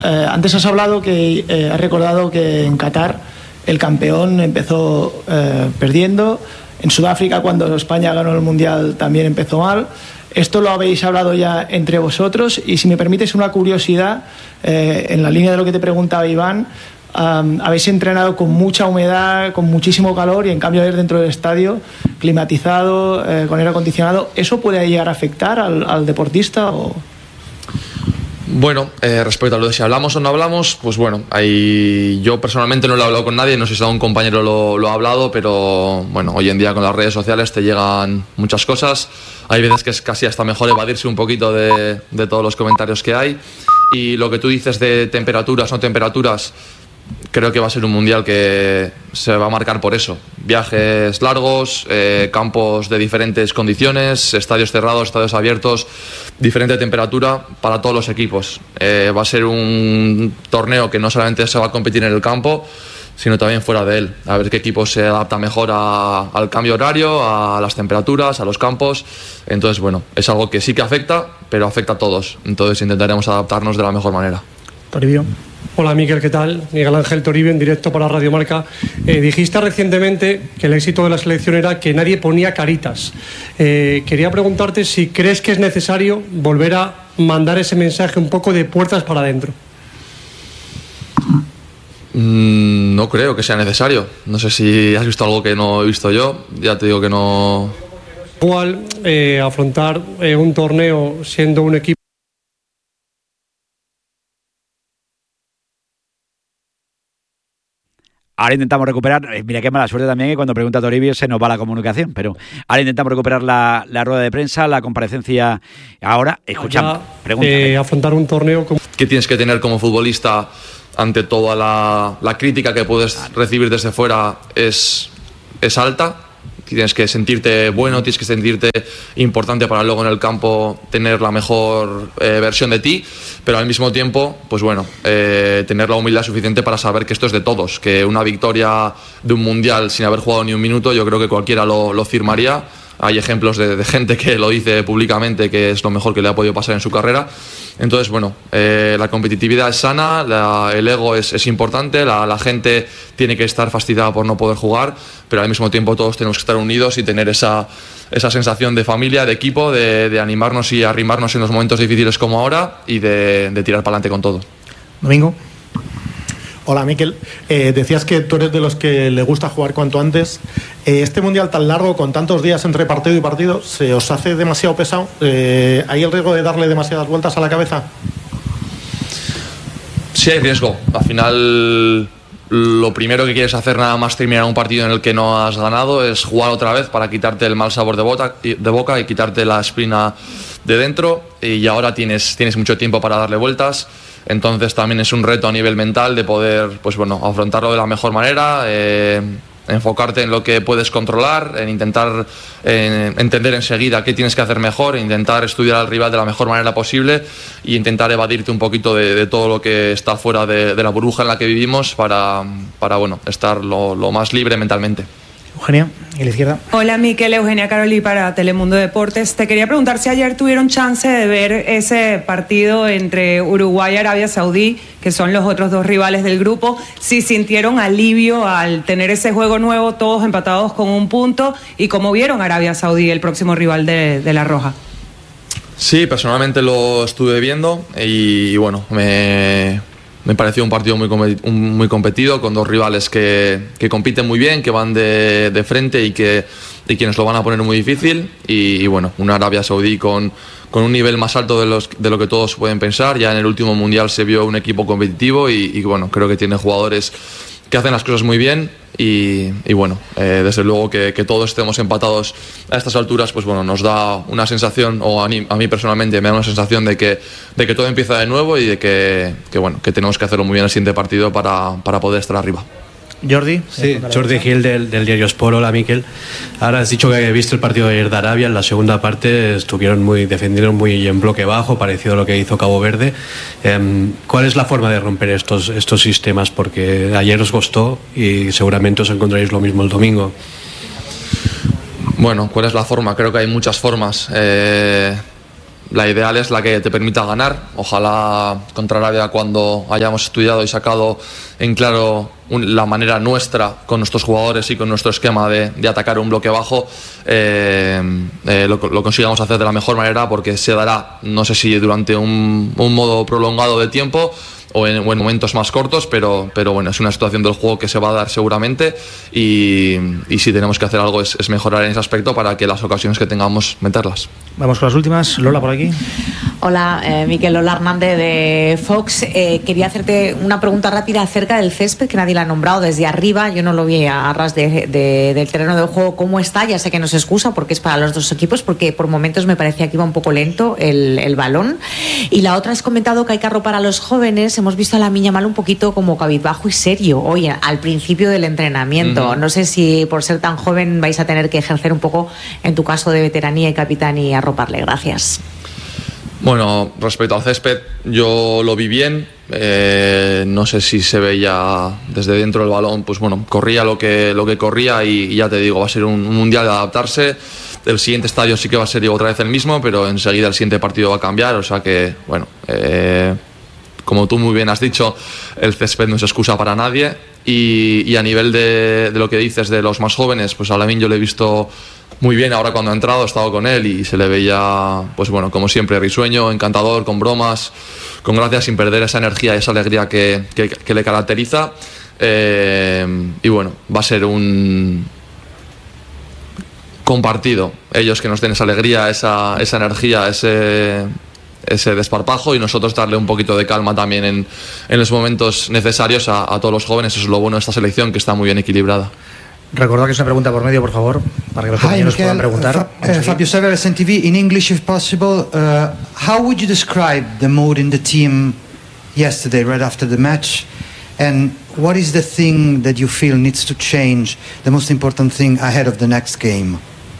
Antes has hablado has recordado que en Qatar el campeón empezó perdiendo. En Sudáfrica, cuando España ganó el Mundial, también empezó mal. Esto lo habéis hablado ya entre vosotros, y si me permites una curiosidad, en la línea de lo que te preguntaba Iván, habéis entrenado con mucha humedad, con muchísimo calor, y en cambio ir dentro del estadio climatizado, con aire acondicionado. ¿Eso puede llegar a afectar al deportista? Bueno, respecto a lo de si hablamos o no hablamos, pues bueno, yo personalmente no lo he hablado con nadie, no sé si algún compañero lo ha hablado, pero bueno, hoy en día con las redes sociales te llegan muchas cosas. Hay veces que es casi hasta mejor evadirse un poquito de todos los comentarios que hay. Y lo que tú dices de temperaturas, no temperaturas, creo que va a ser un mundial que se va a marcar por eso. Viajes largos, campos de diferentes condiciones, estadios cerrados, estadios abiertos, diferente temperatura para todos los equipos. Va a ser un torneo que no solamente se va a competir en el campo, sino también fuera de él. A ver qué equipo se adapta mejor al cambio horario, a las temperaturas, a los campos. Entonces, bueno, es algo que sí que afecta, pero afecta a todos. Entonces intentaremos adaptarnos de la mejor manera. Toribio. Hola Miquel, ¿qué tal? Miguel Ángel Toribio, en directo para Radio Marca. Dijiste recientemente que el éxito de la selección era que nadie ponía caritas. Quería preguntarte si crees que es necesario volver a mandar ese mensaje un poco de puertas para adentro. No creo que sea necesario. No sé si has visto algo que no he visto yo. Ya te digo que no. Igual afrontar un torneo siendo un equipo. Ahora intentamos recuperar, mira qué mala suerte también que cuando pregunta a Toribio se nos va la comunicación, pero ahora intentamos recuperar la rueda de prensa, la comparecencia. Ahora, escuchamos, afrontar un torneo que tienes que tener como futbolista ante toda la crítica que puedes recibir desde fuera es alta. Tienes que sentirte bueno, tienes que sentirte importante para luego en el campo tener la mejor versión de ti, pero al mismo tiempo, pues bueno, tener la humildad suficiente para saber que esto es de todos, que una victoria de un mundial sin haber jugado ni un minuto, yo creo que cualquiera lo firmaría. Hay ejemplos de gente que lo dice públicamente que es lo mejor que le ha podido pasar en su carrera. Entonces, bueno, la competitividad es sana, el ego es importante, la gente tiene que estar fastidiada por no poder jugar, pero al mismo tiempo todos tenemos que estar unidos y tener esa sensación de familia, de equipo, de animarnos y arrimarnos en los momentos difíciles como ahora y de tirar para adelante con todo. Domingo. Hola Miquel, decías que tú eres de los que le gusta jugar cuanto antes. Este mundial tan largo, con tantos días entre partido y partido, ¿se os hace demasiado pesado? ¿Hay el riesgo de darle demasiadas vueltas a la cabeza? Sí, hay riesgo. Al final, lo primero que quieres hacer nada más terminar un partido en el que no has ganado es jugar otra vez para quitarte el mal sabor de boca y quitarte la espina de dentro. Y ahora tienes mucho tiempo para darle vueltas. Entonces también es un reto a nivel mental de poder, pues bueno, afrontarlo de la mejor manera, enfocarte en lo que puedes controlar, en intentar entender enseguida qué tienes que hacer mejor, intentar estudiar al rival de la mejor manera posible e intentar evadirte un poquito de todo lo que está fuera de la burbuja en la que vivimos para bueno, estar lo más libre mentalmente. Eugenia, a la izquierda. Hola Miquel, Eugenia Caroli para Telemundo Deportes. Te quería preguntar si ayer tuvieron chance de ver ese partido entre Uruguay y Arabia Saudí, que son los otros dos rivales del grupo, si sintieron alivio al tener ese juego nuevo, todos empatados con un punto, y cómo vieron a Arabia Saudí, el próximo rival de La Roja. Sí, personalmente lo estuve viendo y bueno, me pareció un partido muy competido, con dos rivales que compiten muy bien, que van de frente y que nos lo van a poner muy difícil. Y bueno, una Arabia Saudí con un nivel más alto de lo que todos pueden pensar. Ya en el último mundial se vio un equipo competitivo y bueno, creo que tiene jugadores que hacen las cosas muy bien. Y bueno, desde luego que todos estemos empatados a estas alturas, pues bueno, nos da una sensación, o a mí personalmente me da una sensación de que todo empieza de nuevo y de que bueno, que tenemos que hacerlo muy bien el siguiente partido para poder estar arriba. Jordi. Sí, Jordi Gil del diario Sport. Hola Miquel. Ahora has dicho que he visto el partido de ayer de Arabia. En la segunda parte defendieron muy en bloque bajo, parecido a lo que hizo Cabo Verde. ¿Cuál es la forma de romper estos sistemas? Porque ayer os costó y seguramente os encontraréis lo mismo el domingo. Bueno, ¿cuál es la forma? Creo que hay muchas formas. la ideal es la que te permita ganar. Ojalá contra Arabia, cuando hayamos estudiado y sacado en claro la manera nuestra con nuestros jugadores y con nuestro esquema de atacar un bloque bajo, lo consigamos hacer de la mejor manera, porque se dará, no sé si durante un modo prolongado de tiempo o en momentos más cortos, pero bueno, es una situación del juego que se va a dar seguramente, y si tenemos que hacer algo es mejorar en ese aspecto para que las ocasiones que tengamos meterlas. Vamos con las últimas. Lola, por aquí. Hola, Miquel. Lola Hernández de Fox. Quería hacerte una pregunta rápida acerca del césped, que nadie la ha nombrado desde arriba. Yo no lo vi a ras del terreno del juego. ¿Cómo está? Ya sé que no se excusa porque es para los dos equipos, porque por momentos me parecía que iba un poco lento el balón. Y la otra, has comentado que hay que arropar a los jóvenes. Hemos visto a Lamine Yamal un poquito como cabizbajo y serio hoy al principio del entrenamiento. No sé si por ser tan joven vais a tener que ejercer un poco, en tu caso de veteranía y capitán, y arroparle. Gracias. Bueno, respecto al césped, yo lo vi bien. No sé si se veía desde dentro del balón, pues bueno, corría lo que corría, y ya te digo, va a ser un mundial de adaptarse. El siguiente estadio sí que va a ser otra vez el mismo, pero enseguida el siguiente partido va a cambiar, o sea que, bueno, como tú muy bien has dicho, el césped no es excusa para nadie, y a nivel de lo que dices de los más jóvenes, pues a Lamine yo le he visto muy bien ahora cuando ha entrado, he estado con él y se le veía, pues bueno, como siempre, risueño, encantador, con bromas, con gracia, sin perder esa energía y esa alegría que le caracteriza. Y bueno, va a ser un compartido, ellos que nos den esa alegría, esa energía, ese desparpajo, y nosotros darle un poquito de calma también en los momentos necesarios a todos los jóvenes. Eso es lo bueno de esta selección, que está muy bien equilibrada. Recordad que es una pregunta por medio, por favor, para que los compañeros puedan preguntar. Fabio Sever, SNTV. In English, if possible, how would you describe the mood in the team yesterday, right after the match? And what is the thing that you feel needs to change, the most important thing ahead of the next game?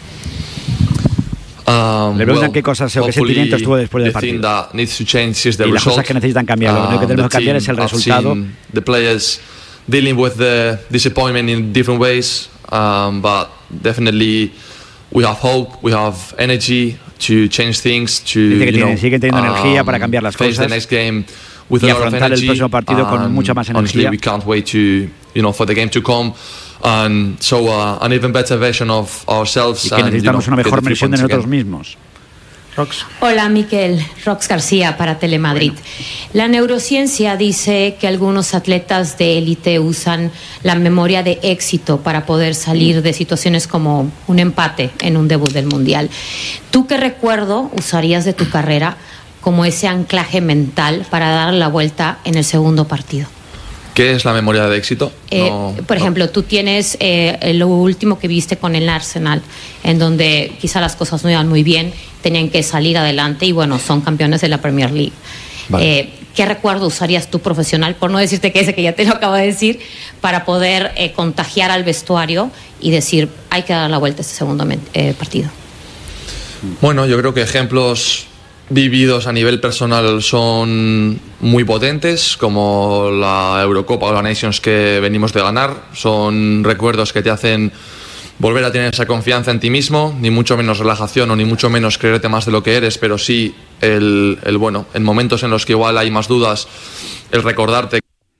Le preguntan qué cosas o qué sentimientos tuvo después del partido. Y las cosas que necesitan cambiar. Lo único que tenemos que cambiar es el resultado. Dealing with the disappointment in different ways, but definitely we have hope, we have energy to change things, to sigue teniendo energía para cambiar las cosas, the next game with y afrontar el próximo partido con mucha más energía. We can't wait to for the game to come and show an even better version of ourselves. Y que necesitamos una mejor versión de nosotros mismos. Rox. Hola, Miquel. Rox García para Telemadrid. La neurociencia dice que algunos atletas de élite usan la memoria de éxito para poder salir de situaciones como un empate en un debut del Mundial. ¿Tú qué recuerdo usarías de tu carrera como ese anclaje mental para dar la vuelta en el segundo partido? ¿Qué es la memoria de éxito? Por ejemplo, tú tienes lo último que viste con el Arsenal, en donde quizá las cosas no iban muy bien, tenían que salir adelante y bueno, son campeones de la Premier League. Vale. ¿Qué recuerdo usarías tú profesional, por no decirte que ese que ya te lo acabo de decir, para poder contagiar al vestuario y decir, hay que dar la vuelta a este segundo partido? Bueno, yo creo que ejemplos vividos a nivel personal son muy potentes, como la Eurocopa o la Nations que venimos de ganar. Son recuerdos que te hacen volver a tener esa confianza en ti mismo, ni mucho menos relajación o ni mucho menos creerte más de lo que eres, pero sí el bueno, en momentos en los que igual hay más dudas, el recordarte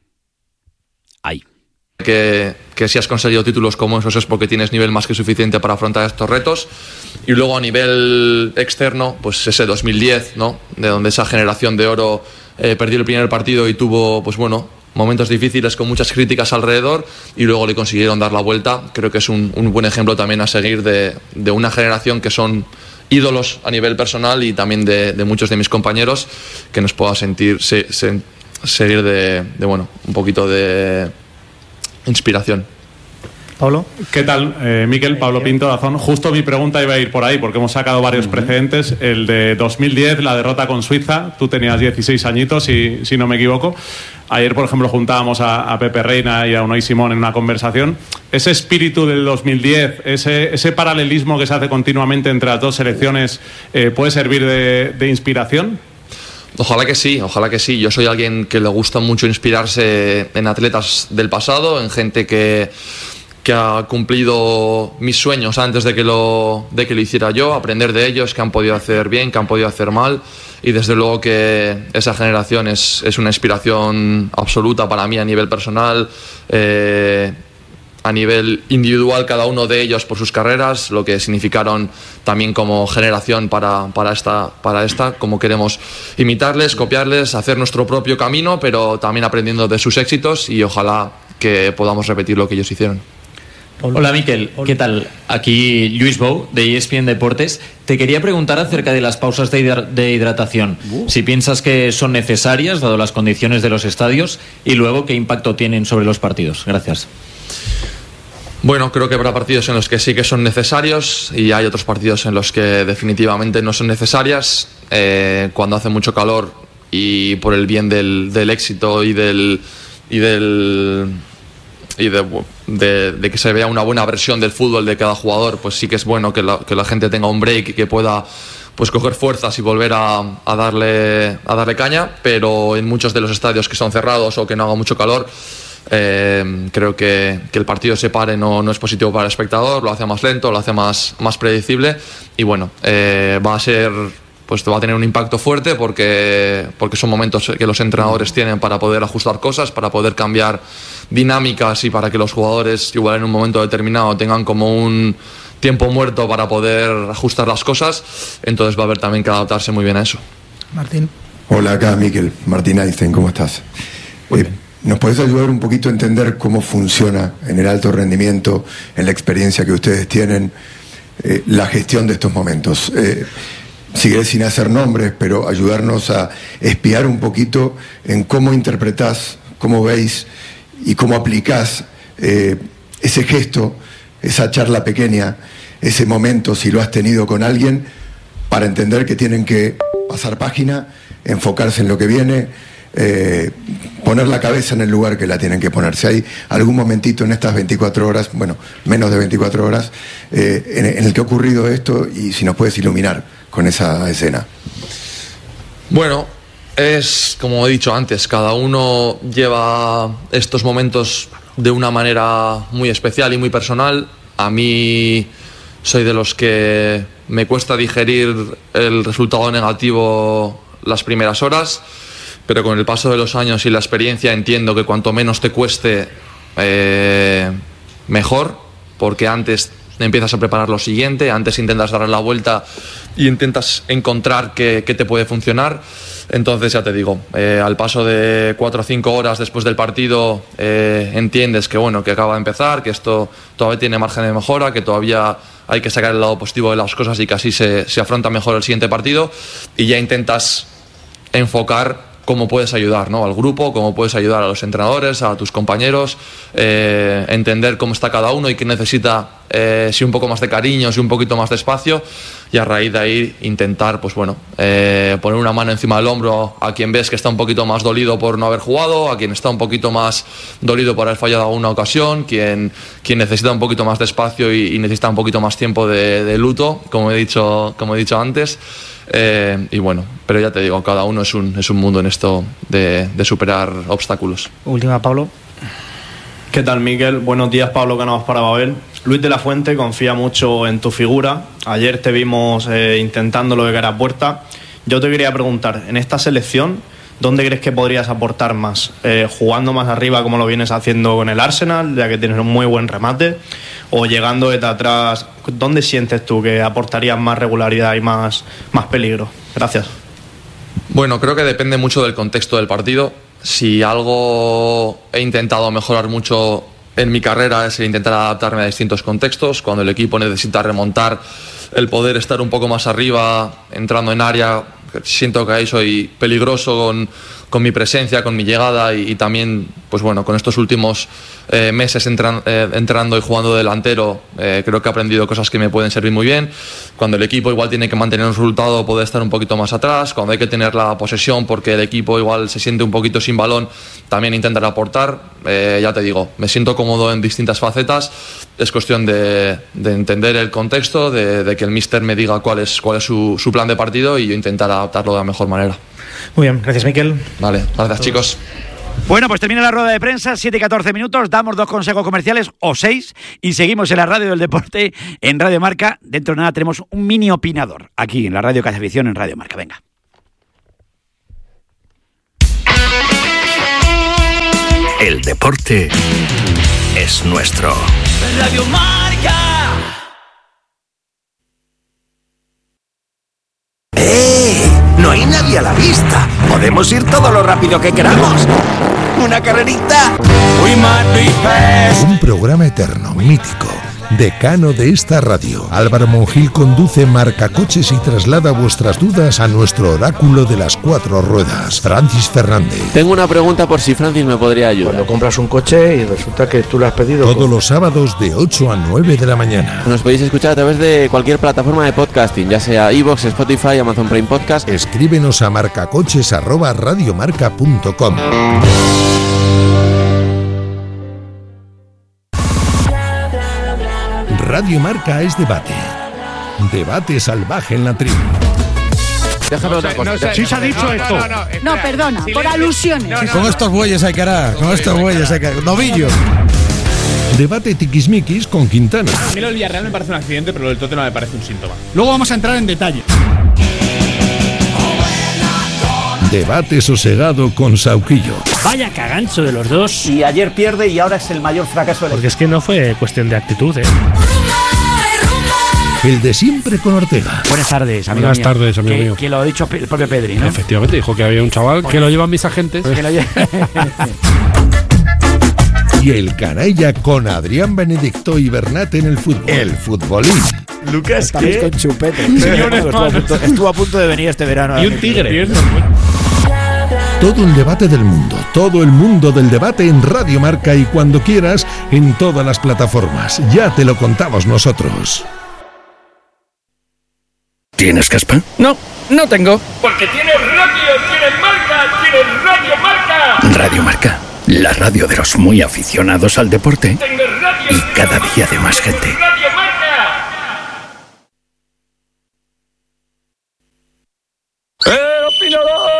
que si has conseguido títulos como esos es porque tienes nivel más que suficiente para afrontar estos retos. Y luego a nivel externo, pues ese 2010, ¿no? De donde esa generación de oro perdió el primer partido y tuvo, pues bueno, momentos difíciles con muchas críticas alrededor, y luego le consiguieron dar la vuelta. Creo que es un buen ejemplo también a seguir de una generación que son ídolos a nivel personal, y también de muchos de mis compañeros, que nos pueda seguir de bueno, un poquito de inspiración. Pablo. ¿Qué tal, Miquel? Pablo Pinto, Dazón. Justo mi pregunta iba a ir por ahí, porque hemos sacado varios precedentes. El de 2010, la derrota con Suiza, tú tenías 16 añitos, si no me equivoco. Ayer, por ejemplo, juntábamos a Pepe Reina y a Unai Simón en una conversación. Ese espíritu del 2010, ese paralelismo que se hace continuamente entre las dos selecciones, ¿puede servir de inspiración? Ojalá que sí, ojalá que sí. Yo soy alguien que le gusta mucho inspirarse en atletas del pasado, en gente que ha cumplido mis sueños antes de que lo hiciera yo, aprender de ellos, que han podido hacer bien, que han podido hacer mal, y desde luego que esa generación es una inspiración absoluta para mí a nivel personal, a nivel individual, cada uno de ellos por sus carreras, lo que significaron también como generación para esta, cómo queremos imitarles, copiarles, hacer nuestro propio camino, pero también aprendiendo de sus éxitos, y ojalá que podamos repetir lo que ellos hicieron. Hola Miquel, ¿qué tal? Aquí Luis Bou de ESPN Deportes. Te quería preguntar acerca de las pausas de hidratación. Si piensas que son necesarias, dado las condiciones de los estadios, y luego qué impacto tienen sobre los partidos. Gracias. Bueno, creo que habrá partidos en los que sí que son necesarios y hay otros partidos en los que definitivamente no son necesarias. Cuando hace mucho calor y por el bien del éxito y de que se vea una buena versión del fútbol de cada jugador, pues sí que es bueno que la gente tenga un break y que pueda pues coger fuerzas y volver a darle caña, pero en muchos de los estadios que son cerrados o que no haga mucho calor, creo que el partido se pare no es positivo para el espectador, lo hace más lento, lo hace más predecible, y bueno, va a tener un impacto fuerte porque son momentos que los entrenadores tienen para poder ajustar cosas, para poder cambiar dinámicas y para que los jugadores igual en un momento determinado tengan como un tiempo muerto para poder ajustar las cosas. Entonces va a haber también que adaptarse muy bien a eso. Martín. Hola, acá Miquel, Martín Einstein, ¿cómo estás? ¿Nos podés ayudar un poquito a entender cómo funciona en el alto rendimiento, en la experiencia que ustedes tienen, la gestión de estos momentos? Seguiré sin hacer nombres, pero ayudarnos a espiar un poquito en cómo interpretás, cómo veis y cómo aplicás ese gesto, esa charla pequeña, ese momento, si lo has tenido con alguien, para entender que tienen que pasar página, enfocarse en lo que viene, poner la cabeza en el lugar que la tienen que poner. Si hay algún momentito en estas 24 horas, bueno, menos de 24 horas, en el que ha ocurrido esto, y si nos puedes iluminar con esa escena. Bueno, es como he dicho antes, cada uno lleva estos momentos de una manera muy especial y muy personal. A mí soy de los que me cuesta digerir el resultado negativo las primeras horas, pero con el paso de los años y la experiencia entiendo que cuanto menos te cueste, mejor, porque antes empiezas a preparar lo siguiente, antes intentas darle la vuelta y intentas encontrar qué te puede funcionar. Entonces ya te digo, al paso de 4 o 5 horas después del partido, entiendes que bueno, que acaba de empezar, que esto todavía tiene margen de mejora, que todavía hay que sacar el lado positivo de las cosas y que así se afronta mejor el siguiente partido, y ya intentas enfocar cómo puedes ayudar, ¿no?, al grupo, cómo puedes ayudar a los entrenadores, a tus compañeros, entender cómo está cada uno y qué necesita, si un poco más de cariño, si un poquito más de espacio, y a raíz de ahí intentar, pues bueno, poner una mano encima del hombro a quien ves que está un poquito más dolido por no haber jugado, a quien está un poquito más dolido por haber fallado alguna ocasión, quien necesita un poquito más de espacio y necesita un poquito más tiempo de luto, como he dicho antes. Y bueno, pero ya te digo, cada uno es un mundo en esto de superar obstáculos. Última, Pablo. ¿Qué tal, Miquel? Buenos días, Pablo Canavas para Babel. Luis de la Fuente confía mucho en tu figura. Ayer te vimos intentándolo de cara a puerta. Yo te quería preguntar, en esta selección, ¿dónde crees que podrías aportar más? ¿Jugando más arriba como lo vienes haciendo con el Arsenal, ya que tienes un muy buen remate? ¿O llegando desde atrás? ¿Dónde sientes tú que aportarías más regularidad y más peligro? Gracias. Bueno, creo que depende mucho del contexto del partido. Si algo he intentado mejorar mucho en mi carrera es intentar adaptarme a distintos contextos. Cuando el equipo necesita remontar, el poder estar un poco más arriba, entrando en área, siento que ahí soy peligroso con mi presencia, con mi llegada, y también, pues bueno, con estos últimos meses entrando y jugando delantero, creo que he aprendido cosas que me pueden servir muy bien. Cuando el equipo igual tiene que mantener un resultado, poder estar un poquito más atrás. Cuando hay que tener la posesión porque el equipo igual se siente un poquito sin balón, también intentar aportar. Ya te digo, me siento cómodo en distintas facetas. Es cuestión de entender el contexto, de que el míster me diga cuál es su plan de partido y yo intentar adaptarlo de la mejor manera. Muy bien, gracias, Miquel. Vale, gracias, chicos. Bueno, pues termina la rueda de prensa, 7 y 14 minutos, damos 2 consejos comerciales o 6 y seguimos en la radio del deporte en Radio Marca. Dentro de nada tenemos un mini opinador aquí en la radio que hace afición en Radio Marca. Venga. El deporte es nuestro. Radio Marca. No hay nadie a la vista. Podemos ir todo lo rápido que queramos. Una carrerita. Un programa eterno, mítico, decano de esta radio. Álvaro Monjil conduce Marcacoches y traslada vuestras dudas a nuestro oráculo de las 4 ruedas, Francis Fernández. Tengo una pregunta por si Francis me podría ayudar. Cuando compras un coche y resulta que tú lo has pedido... Todos los sábados de 8 a 9 de la mañana. Nos podéis escuchar a través de cualquier plataforma de podcasting, ya sea iVoox, Spotify, Amazon Prime Podcast. Escríbenos a marcacoches@radiomarca.com. Radio Marca es debate. Debate salvaje en la tribu. Déjame otra cosa. Sí se ha dicho esto. No, perdona, por alusiones. Con estos bueyes hay que hará. Con estos bueyes hay que hará. Novillo. Debate tiquismiquis con Quintana. A mí lo del Villarreal me parece un accidente, pero lo del Tottenham me parece un síntoma. Luego vamos a entrar en detalle. Debate sosegado con Sauquillo. Vaya cagancho de los dos. Y ayer pierde y ahora es el mayor fracaso del... Porque es que no fue cuestión de actitud, El de siempre con Ortega. Buenas tardes, amigo mío. Buenas tardes, amigo mío. Que lo ha dicho el propio Pedri, ¿no? Efectivamente, dijo que había un chaval que lo llevan mis agentes. Y el canalla con Adrián Benedicto y Bernat en el fútbol. El futbolín. Lucas, ¿qué? Con chupete. Estuvo a punto de venir este verano. Y un tigre. Todo el debate del mundo, todo el mundo del debate en Radio Marca y cuando quieras en todas las plataformas. Ya te lo contamos nosotros. ¿Tienes caspa? No, no tengo. Porque tienes radio, tienes marca, tienes Radio Marca. Radio Marca, la radio de los muy aficionados al deporte y cada día de más gente. Radio Marca. ¡El opinador!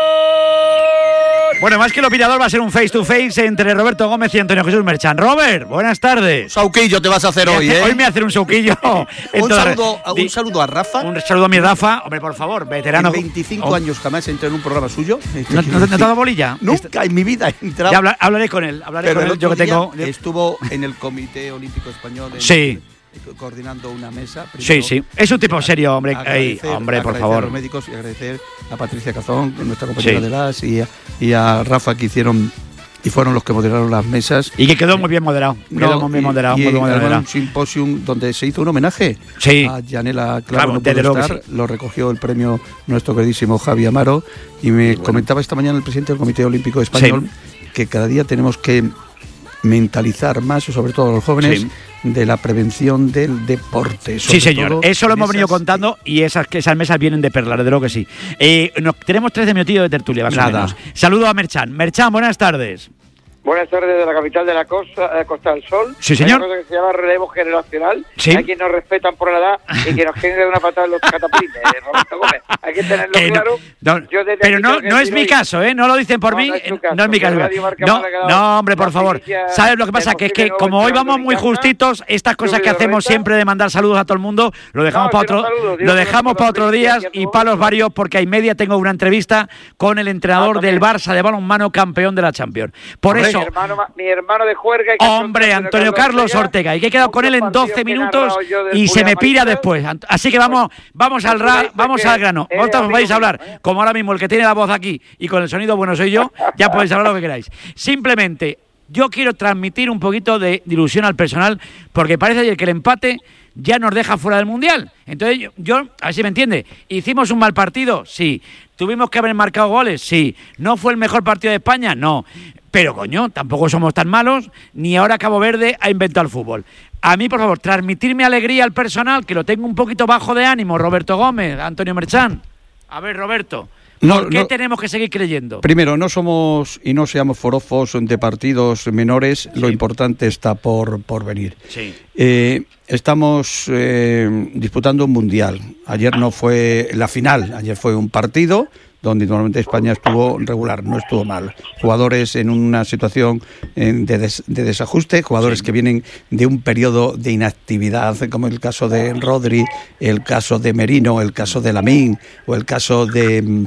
Bueno, más que el opinador va a ser un face to face entre Roberto Gómez y Antonio Jesús Merchan. Robert, buenas tardes. Sauquillo te vas a hacer hoy, ¿eh? Hoy me hacen un sauquillo. un saludo a Rafa. Un saludo a mi Rafa. Hombre, por favor, veterano. En 25 años jamás entré en un programa suyo. ¿No te ha dado bolilla? Nunca en mi vida he entrado. Ya hablaré con él. Yo que tengo... Estuvo en el Comité Olímpico Español. Sí. Coordinando una mesa. Sí. Es un tipo serio, hombre. Hombre, por favor. A los médicos y agradecer a Patricia Cazón, nuestra compañera de LAS, y a Rafa, que hicieron y fueron los que moderaron las mesas. Y que quedó muy bien moderado. Quedó muy bien moderado. Y un simposium donde se hizo un homenaje a Yanela. Claro, no pudo estar, lo recogió el premio nuestro queridísimo Javi Amaro. Y me comentaba esta mañana el presidente del Comité Olímpico Español que cada día tenemos que mentalizar más, sobre todo a los jóvenes, de la prevención del deporte. Sí, señor, eso lo hemos venido contando y esas mesas vienen de perlas, de lo que sí. Tenemos 13 minutillos de tertulia, más o menos. Saludo a Merchan. Merchan, buenas tardes. Buenas tardes de la capital de la Costa del Sol. Sí, señor. Hay una cosa que se llama relevo generacional. Sí. Hay quienes nos respetan por la edad y que nos quieren de una patada en los cataplines, Roberto Gómez. Hay que tenerlo claro. Pero no es mi caso, ¿eh? No lo dicen por mí. No es mi caso. No, hombre, por favor. ¿Sabes lo que pasa? Que es que como hoy vamos muy justitos, estas cosas que hacemos siempre de mandar saludos a todo el mundo, lo dejamos para otros días y palos varios, porque a media tengo una entrevista con el entrenador del Barça de balonmano, campeón de la Champions. Por eso... Mi hermano de juerga. Hombre, Antonio Carlos Ortega. Y que he quedado con él en 12 minutos y se me pira después. Así que vamos al grano. Vosotros vais a hablar, como ahora mismo el que tiene la voz aquí y con el sonido bueno soy yo, ya podéis hablar lo que queráis. Simplemente, yo quiero transmitir un poquito de ilusión al personal, porque parece ayer que el empate ya nos deja fuera del Mundial. Entonces yo, a ver si me entiende, ¿hicimos un mal partido? Sí. ¿Tuvimos que haber marcado goles? Sí. ¿No fue el mejor partido de España? No. Pero, coño, tampoco somos tan malos, ni ahora Cabo Verde ha inventado el fútbol. A mí, por favor, transmitirme alegría al personal, que lo tengo un poquito bajo de ánimo. Roberto Gómez, Antonio Merchan. A ver, Roberto, ¿por qué tenemos que seguir creyendo? Primero, no somos y no seamos forofos de partidos menores. Lo importante está por venir. Sí. Estamos disputando un mundial. Ayer no fue la final, ayer fue un partido donde normalmente España estuvo regular, no estuvo mal. Jugadores en una situación de desajuste, jugadores que vienen de un periodo de inactividad, como el caso de Rodri, el caso de Merino, el caso de Lamine o el caso del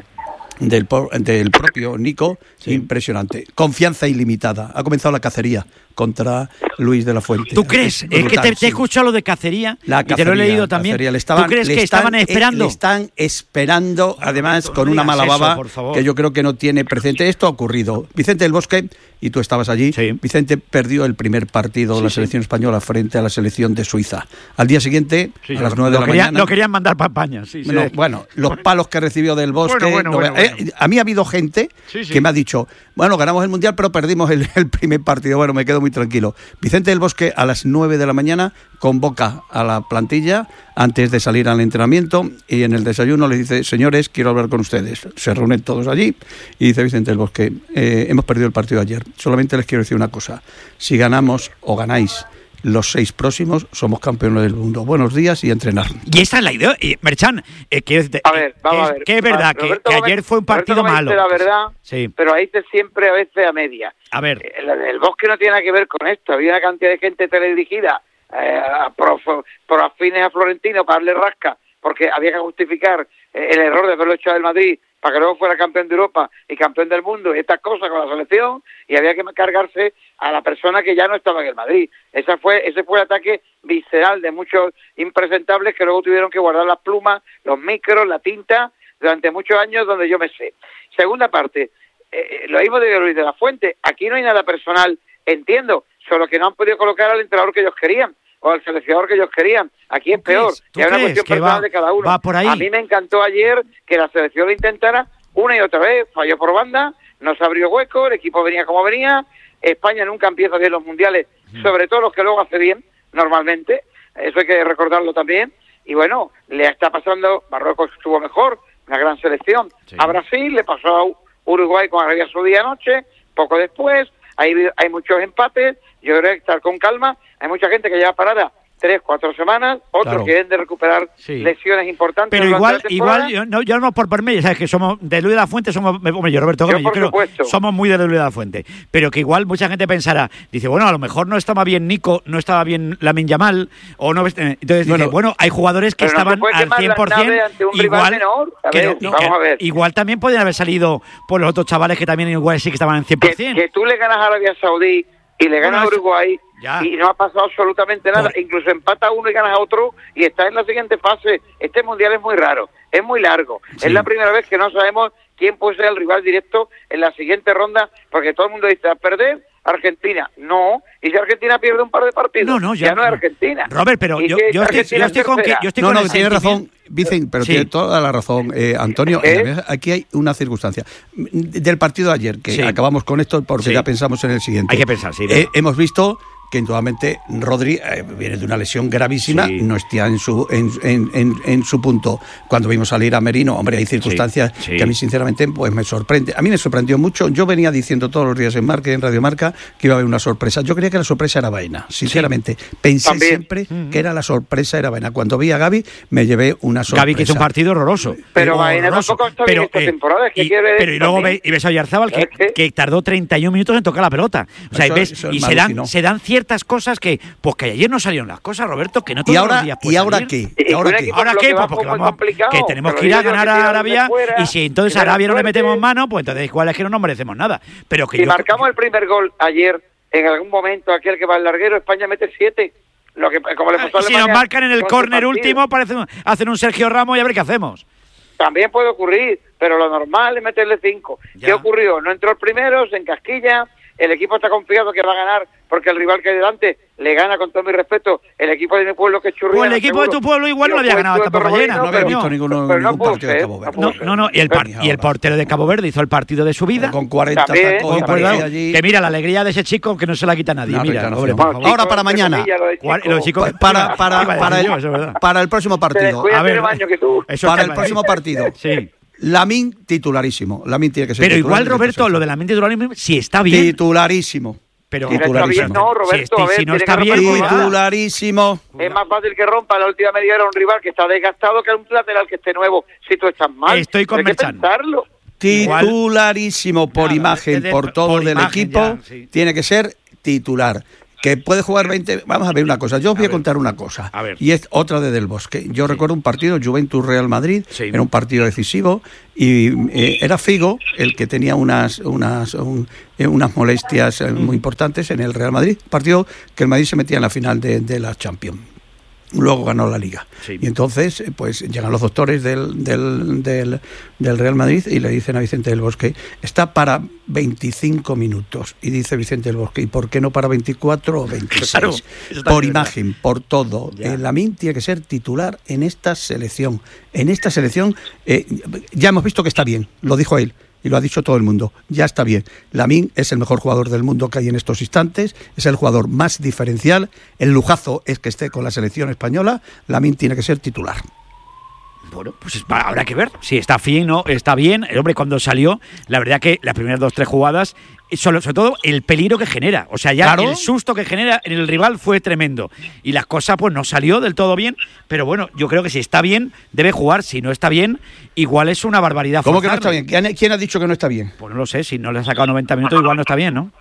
propio Nico. Impresionante. Confianza ilimitada. Ha comenzado la cacería contra Luis de la Fuente. ¿Tú crees? Es que te he escuchado lo de cacería y te lo he leído también. ¿Tú crees que estaban esperando? Le están esperando, además, con una mala baba que yo creo que no tiene precedente. Esto ha ocurrido. Vicente del Bosque, y tú estabas allí, Vicente perdió el primer partido de la selección española frente a la selección de Suiza. Al día siguiente, a las 9 de la mañana... Lo querían mandar para España. Bueno, los palos que recibió del Bosque... A mí ha habido gente que me ha dicho, bueno, ganamos el Mundial, pero perdimos el primer partido. Bueno, me quedo muy tranquilo. Vicente del Bosque a las 9 de la mañana convoca a la plantilla antes de salir al entrenamiento y en el desayuno le dice, señores, quiero hablar con ustedes. Se reúnen todos allí y dice Vicente del Bosque, hemos perdido el partido ayer. Solamente les quiero decir una cosa. Si ganamos o ganáis los 6 próximos, somos campeones del mundo. Buenos días y a entrenar. Y esa es la idea. Merchan, vamos a ver. Que es verdad que ayer fue un partido malo. La verdad, pero ahí siempre a veces a media. A ver. El Bosque no tiene nada que ver con esto. Había una cantidad de gente teledirigida por afines a Florentino para darle rasca, porque había que justificar el error de haberlo echado del Madrid para que luego fuera campeón de Europa y campeón del mundo y estas cosas con la selección, y había que cargarse a la persona que ya no estaba en el Madrid. Ese fue el ataque visceral de muchos impresentables que luego tuvieron que guardar las plumas, los micros, la tinta, durante muchos años donde yo me sé. Segunda parte, lo mismo de Luis de la Fuente, aquí no hay nada personal, entiendo, solo que no han podido colocar al entrenador que ellos querían, o al seleccionador que ellos querían. Aquí es peor, es una cuestión personal de cada uno. A mí me encantó ayer que la selección lo intentara una y otra vez, falló por banda, no se abrió hueco, el equipo venía como venía, España nunca empieza bien los mundiales, sobre todo los que luego hace bien, normalmente, eso hay que recordarlo también, y bueno, le está pasando, Marruecos estuvo mejor, una gran selección, a Brasil, le pasó a Uruguay con Arabia Saudí anoche, poco después, hay muchos empates, yo creo que hay que estar con calma, hay mucha gente que lleva parada 3-4 semanas, otros quieren de recuperar lesiones importantes. Pero igual yo no por medio, sabes que somos de Luis de la Fuente, somos, yo Roberto Gómez, yo creo, somos muy de Luis de la Fuente, pero que igual mucha gente pensará, dice, bueno, a lo mejor no estaba bien Nico, no estaba bien Lamine Yamal, o no, entonces dice, bueno, hay jugadores que estaban al 100%, igual también podrían haber salido por los otros chavales que también igual sí que estaban al 100%. Que tú le ganas a Arabia Saudí y le ganas a Uruguay y no ha pasado absolutamente nada, incluso empata uno y ganas a otro y está en la siguiente fase. Este mundial es muy raro, es muy largo, es la primera vez que no sabemos quién puede ser el rival directo en la siguiente ronda, porque todo el mundo dice, a perder Argentina, no, y si Argentina pierde un par de partidos, ya no es Argentina. Robert, pero yo estoy con que tiene razón, Vicente, pero tiene toda la razón, Antonio. Aquí hay una circunstancia del partido de ayer, que acabamos con esto porque ya pensamos en el siguiente. Hay que pensar, hemos visto que indudablemente Rodri viene de una lesión gravísima, no está en su punto. Cuando vimos salir a Merino, hombre, hay circunstancias que a mí sinceramente pues me sorprende. A mí me sorprendió mucho. Yo venía diciendo todos los días en Radio Marca que iba a haber una sorpresa. Yo creía que la sorpresa era Baena, sinceramente. Pensé siempre que era la sorpresa, era Baena. Cuando vi a Gavi, me llevé una sorpresa. Gavi que hizo un partido horroroso. Pero Baena tampoco está bien esta temporada. Pero y luego ves a Oyarzabal que tardó 31 minutos en tocar la pelota. O sea, y se dan ciertas cosas que ayer no salieron las cosas, Roberto, que no todos los días. ¿Y ahora qué? ¿Ahora qué? Pues porque que tenemos que ir a ganar a Arabia y si entonces a Arabia no le metemos mano, pues entonces igual es que no nos merecemos nada. Pero que si marcamos el primer gol ayer, en algún momento aquel que va al larguero, España mete 7. Como le pasó a Alemania, si nos marcan en el córner último, hacen un Sergio Ramos y a ver qué hacemos. También puede ocurrir, pero lo normal es meterle 5. ¿Qué ocurrió? No entró el primero, se encasquilla, el equipo está confiado que va a ganar porque el rival que hay delante le gana, con todo mi respeto, el equipo de mi pueblo que es Churriana. Pues el equipo de tu pueblo igual no lo había ganado tampoco llena. No había visto ningún partido de Cabo Verde. Y el portero de Cabo Verde hizo el partido de su vida. Con 40 tacos allí. Que mira, la alegría de ese chico que no se la quita nadie. Mira, ahora para mañana. Para el próximo partido. Para el próximo partido. Sí. Lamine titularísimo. Lamine tiene que ser pero igual, Roberto, lo de Lamine titularísimo, si está bien. Titularísimo. Pero titularísimo. No, Roberto, si no está bien, titularísimo. Es más fácil que rompa la última media hora un rival que está desgastado que un lateral que esté nuevo. Si tú estás mal, estoy con Merchan. Titularísimo por imagen, por todo del equipo, tiene que ser titular. Que puede jugar 20... Vamos a ver una cosa, yo os voy a contar una cosa, y es otra de Del Bosque. Yo recuerdo un partido, Juventus-Real Madrid, era un partido decisivo, y era Figo el que tenía unas molestias muy importantes en el Real Madrid, partido que el Madrid se metía en la final de la Champions. Luego ganó la Liga. Y entonces, pues llegan los doctores del Real Madrid y le dicen a Vicente del Bosque, está para 25 minutos. Y dice Vicente del Bosque, ¿y por qué no para 24 o 26? Claro, por imagen, por todo. Lamine tiene que ser titular en esta selección. En esta selección ya hemos visto que está bien, lo dijo él. Y lo ha dicho todo el mundo, ya está bien. Lamine es el mejor jugador del mundo que hay en estos instantes, es el jugador más diferencial, el lujazo es que esté con la selección española, Lamine tiene que ser titular. Bueno, pues habrá que ver si está bien o no está bien. El hombre cuando salió, la verdad que las primeras 2-3 jugadas, sobre todo el peligro que genera. O sea, ya el susto que genera en el rival fue tremendo. Y las cosas pues no salió del todo bien, pero bueno, yo creo que si está bien, debe jugar. Si no está bien, igual es una barbaridad. ¿Cómo que no está bien? ¿Quién ha dicho que no está bien? Pues no lo sé, si no le ha sacado 90 minutos, igual no está bien, ¿no?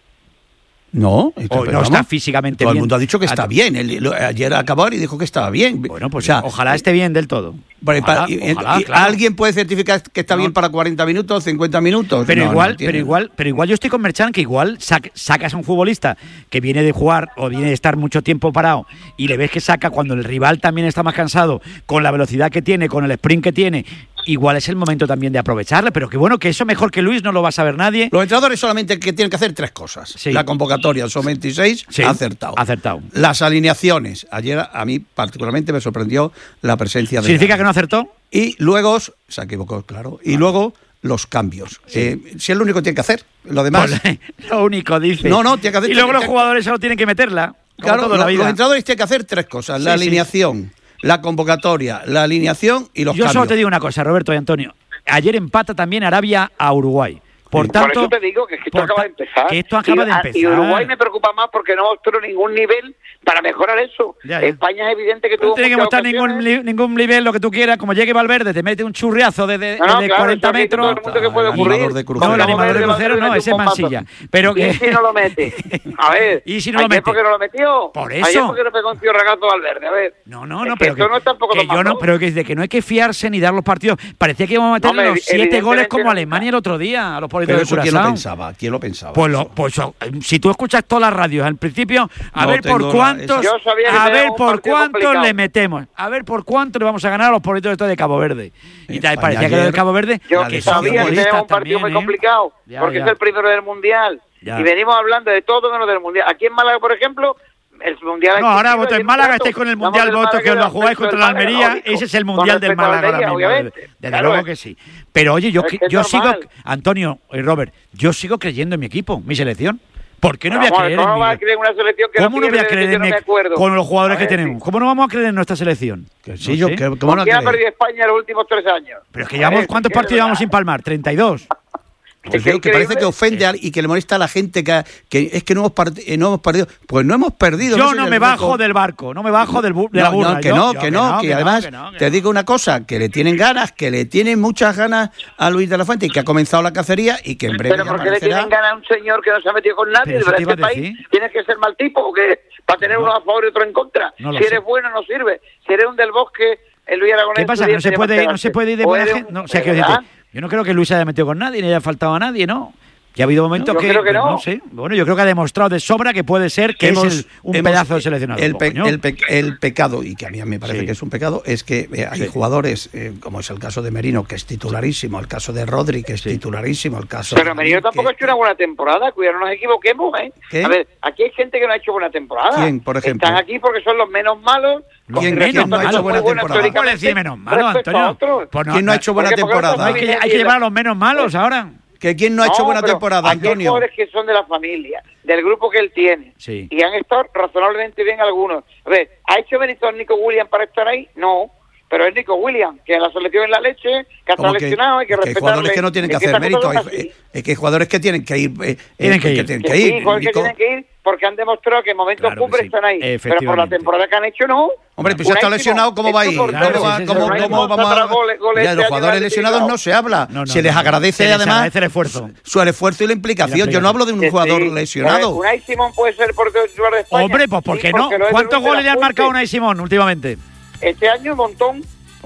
No, no está físicamente bien. Todo el mundo ha dicho que está bien. Ayer acabó y dijo que estaba bien. Bueno, pues ojalá esté bien del todo. Ojalá, claro. ¿Alguien puede certificar que está bien para 40 minutos, 50 minutos? Pero igual yo estoy con Merchan, que igual sacas a un futbolista que viene de jugar o viene de estar mucho tiempo parado y le ves que saca cuando el rival también está más cansado, con la velocidad que tiene, con el sprint que tiene. Igual es el momento también de aprovecharle, pero que bueno, que eso mejor que Luis no lo va a saber nadie. Los entrenadores solamente que tienen que hacer 3 cosas. La convocatoria, el Sub-26, acertado. Las alineaciones. Ayer a mí particularmente me sorprendió la presencia de... ¿Significa que no acertó? Y luego, se equivocó, claro, y luego los cambios. Si es lo único que tiene que hacer, lo demás... Pues, lo único, dice. No, tiene que hacer... Y luego los jugadores solo tienen que meterla. Claro, los entrenadores tienen que hacer 3 cosas. La alineación... La convocatoria, la alineación y los cambios. Yo solo te digo una cosa, Roberto y Antonio. Ayer empata también Arabia a Uruguay. Por tanto, eso te digo que esto acaba de empezar. Que esto acaba de empezar. Y Uruguay me preocupa más porque no mostró ningún nivel para mejorar eso. España es evidente que tuvo... No tiene que mostrar ningún nivel, lo que tú quieras. Como llegue Valverde, te mete un churriazo de 40 metros. El animador de crucero no, ese es Mansilla. Pero ¿y si no lo mete? A ver, ¿y si no lo mete? ¿Por qué no lo metió? Por eso. Ayer porque no pegó un ragazo Valverde, a ver. No, pero que no es tampoco pero que no hay que fiarse ni dar los partidos. Parecía que íbamos a meter los 7 goles como Alemania el otro día a los politos de Curazao. ¿Quién lo pensaba? Pues si tú escuchas todas las radios al principio, a ver por cuántos le metemos, a ver por cuánto le vamos a ganar a los politos estos de Cabo Verde. Y tal, parecía que lo de Cabo Verde, que sabía que tenemos un partido muy complicado, porque es el primero del Mundial. Y venimos hablando de todo menos del Mundial. Aquí en Málaga, por ejemplo, el Mundial... No, ahora vosotros en Málaga estáis con el Mundial, vosotros que os lo jugáis contra la Almería, ese es el Mundial del Málaga ahora mismo. Desde luego que sí. Pero oye, yo sigo, Antonio y Robert, yo sigo creyendo en mi equipo, mi selección. ¿Por qué no voy a creer en ¿Cómo vas a creer en una selección que ¿Cómo no voy a creer en con los jugadores que tenemos? ¿Cómo no vamos a creer en nuestra selección? Sí, ¿Cómo no ha perdido España los últimos 3 años? Pero es que llevamos, ¿cuántos partidos llevamos sin palmar? 32. Pues que parece que ofende y que le molesta a la gente que es que no hemos perdido. Pues no hemos perdido. Yo no me bajo del barco, no me bajo de la burra. Que además te digo una cosa, que le tienen ganas, que le tienen muchas ganas a Luis de la Fuente y que ha comenzado la cacería y que en breve... Pero porque le tienen ganas a un señor que no se ha metido con nadie de este país, tienes que ser mal tipo porque para tener uno a favor y otro en contra. Si eres bueno no sirve. Si eres un del Bosque, el Luis Aragonés... ¿Qué pasa? ¿No se puede ir de buena gente? No, o sea, yo no creo que Luis haya metido con nadie, ni haya faltado a nadie, ¿no? Ya ha habido momentos no sé. Bueno, yo creo que ha demostrado de sobra que puede ser que es un pedazo de seleccionado. El pecado, y que a mí me parece que es un pecado, es que hay jugadores, como es el caso de Merino, que es titularísimo, el caso de Rodri, que es titularísimo, el caso... Pero Merino tampoco ha hecho una buena temporada, cuidado, no nos equivoquemos, ¿eh? ¿Qué? A ver, aquí hay gente que no ha hecho buena temporada. ¿Quién, por ejemplo? Están aquí porque son los menos malos. ¿Quién no ha hecho buena temporada? ¿Cómo decir menos malo, Antonio? ¿Quién no ha hecho buena temporada? Hay que llevar a los menos malos ahora. ¿Quién no ha hecho buena temporada, Antonio? Hay jugadores que son de la familia, del grupo que él tiene. Sí. Y han estado razonablemente bien algunos. A ver, ¿ha hecho mérito Nico Williams para estar ahí? No. Pero es Nico Williams, que en la selección es la leche, que ha seleccionado, hay que respetarle. Hay jugadores que no tienen que hacer mérito. Es que hay jugadores que tienen que ir. Tienen que ir. porque han demostrado que en momentos cumbres están ahí. Pero por la temporada que han hecho, no. Hombre, pues si está lesionado, ¿cómo va a ir? ¿Cómo vamos a...? Ya, los jugadores lesionados no se habla. Se les agradece además el esfuerzo y la implicación. Yo no hablo de un jugador lesionado. Unai Simón puede ser portero titular de España. Hombre, pues ¿por qué no? ¿Cuántos goles le han marcado a Unai Simón últimamente? Este año un montón.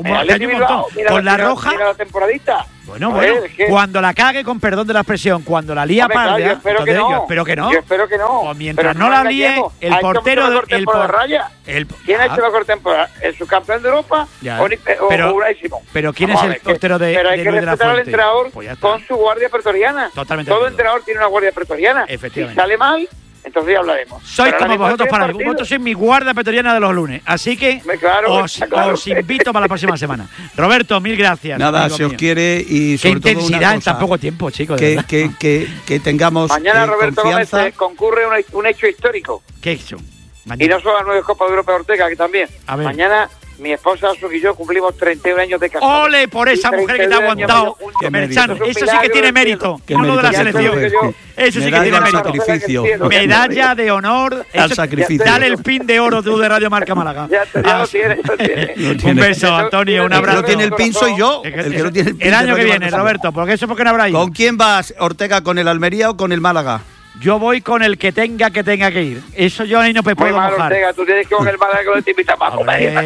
Con la roja. Mira la temporadita. Bueno, cuando la cague, con perdón de la expresión, cuando la lía parda, yo espero que no. O mientras no la líe, el portero ¿Quién ha hecho mejor temporada? ¿El subcampeón de Europa o Unai Simón? Pero ¿quién es el portero de Pero hay que respetar al entrenador con su guardia pretoriana. Totalmente. Todo entrenador tiene una guardia pretoriana. Efectivamente. Si sale mal, entonces ya hablaremos. Sois como vosotros para mí. Vosotros sois mi guardia pretoriana de los lunes. Así que os invito para la próxima semana. Roberto, mil gracias. Nada, se os quiere y sobre qué todo intensidad una en tan poco tiempo, chicos. Que tengamos mañana Roberto confianza. Gómez concurre un hecho histórico. ¿Qué hecho? Y no solo las 9 Copas de Europa de Ortega, que también. Mañana mi esposa Azu y yo cumplimos 31 años de casado. ¡Ole por esa mujer que te ha aguantado! Merchan, eso sí que tiene mérito. No lo de la selección. Eso sí que tiene mérito. Sacrificio. Medalla de honor. Al sacrificio. Dale el pin de oro tú de Radio Marca Málaga. Ya lo tiene. Un beso, Antonio. Un abrazo. El que no tiene el pin soy yo. El año que viene, Roberto. ¿Por qué no habrá ido? ¿Con quién vas, Ortega? ¿Con el Almería o con el Málaga? Yo voy con el que tenga que ir. Eso yo ahí no me puedo mojar. Ortega, tú tienes que con el Málaga que te invita más.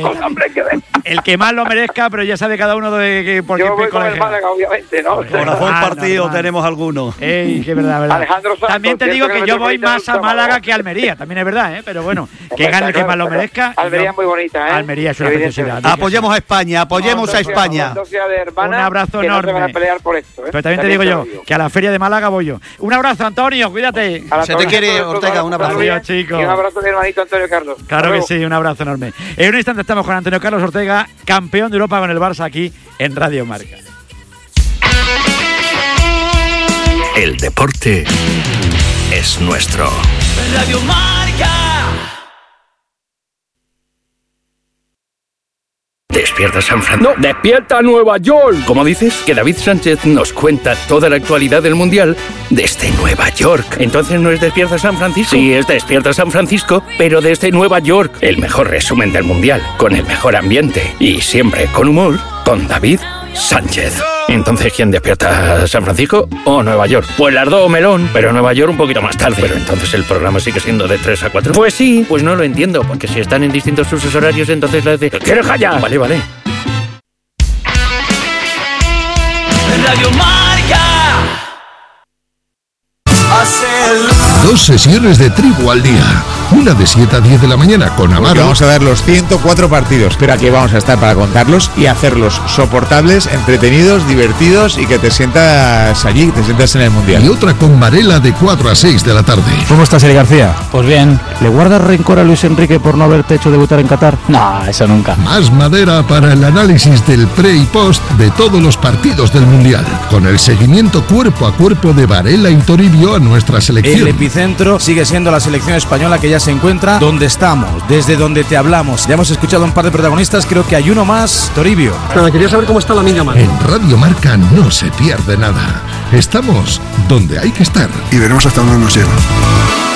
El que más lo merezca, pero ya sabe cada uno de por qué. Yo voy con el Málaga, obviamente, ¿no? Corazón partido tenemos algunos. Qué verdad. Alejandro Santos, también te digo que yo voy más a Málaga que a Almería, también es verdad, pero bueno, que gane el que más lo merezca. Almería es muy bonita, Almería es una preciosidad. Apoyemos a España, apoyemos a España. Un abrazo enorme. Pero también te digo yo, que a la Feria de Málaga voy yo. Un abrazo, Antonio, cuídate. Se te quiere, Ortega, un abrazo. Adiós, chicos. Y un abrazo a mi hermanito Antonio Carlos. Claro que sí, un abrazo enorme. En un instante estamos con Antonio Carlos Ortega, campeón de Europa con el Barça aquí en Radio Marca. El deporte es nuestro. Radio Marca. ¿Despierta San Francisco? No, despierta Nueva York. ¿Cómo dices? Que David Sánchez nos cuenta toda la actualidad del Mundial desde Nueva York. ¿Entonces no es Despierta San Francisco? Sí, es Despierta San Francisco, pero desde Nueva York. El mejor resumen del Mundial, con el mejor ambiente y siempre con humor, con David Sánchez. Entonces, ¿quién despierta? ¿San Francisco o Nueva York? Pues las dos, melón, pero Nueva York un poquito más tarde. Pero entonces el programa sigue siendo de 3 a 4. Pues sí, pues no lo entiendo, porque si están en distintos usos horarios, entonces la de... ¿Quieres callar? Vale. Radio Marca. 2 sesiones de tribu al día. Una de 7 a 10 de la mañana con Amaro. Vamos a dar los 104 partidos, pero aquí vamos a estar para contarlos y hacerlos soportables, entretenidos, divertidos y que te sientas allí, te sientas en el Mundial. Y otra con Varela de 4 a 6 de la tarde. ¿Cómo estás, Eli García? Pues bien. ¿Le guardas rencor a Luis Enrique por no haberte hecho debutar en Qatar? No, eso nunca. Más madera para el análisis del pre y post de todos los partidos del Mundial. Con el seguimiento cuerpo a cuerpo de Varela y Toribio a nuestra selección. El epicentro sigue siendo la selección española, que ya se encuentra donde estamos, desde donde te hablamos. Ya hemos escuchado un par de protagonistas, creo que hay uno más, Toribio. Nada, quería saber cómo está la Lamine Yamal. En Radio Marca no se pierde nada. Estamos donde hay que estar. Y veremos hasta dónde nos lleva.